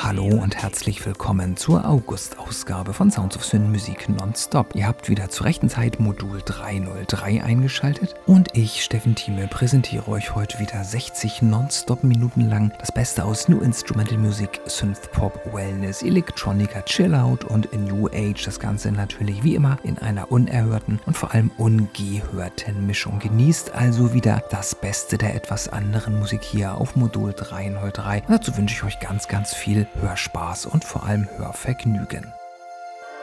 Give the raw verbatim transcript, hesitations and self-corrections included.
Hallo und herzlich willkommen zur August-Ausgabe von Sounds of Sin Musik Nonstop. Ihr habt wieder zur rechten Zeit Modul dreihundertdrei eingeschaltet und ich, Steffen Thieme, präsentiere euch heute wieder sechzig Nonstop-Minuten lang das Beste aus New Instrumental Music, Synthpop, Wellness, Electronica, Chillout und New Age. Das Ganze natürlich wie immer in einer unerhörten und vor allem ungehörten Mischung. Genießt also wieder das Beste der etwas anderen Musik hier auf Modul dreihundertdrei. Und dazu wünsche ich euch ganz, ganz viel Hörspaß und vor allem Hörvergnügen.